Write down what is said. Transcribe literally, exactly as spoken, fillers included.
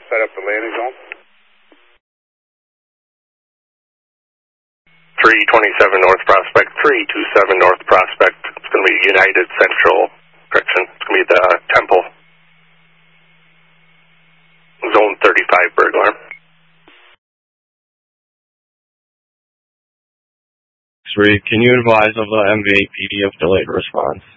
set up the landing zone. three twenty-seven North Prospect, three twenty-seven North Prospect. It's going to be United Central, correction. It's going to be the Temple. Zone thirty-five burglar. Three, can you advise of the M V A P D of delayed response?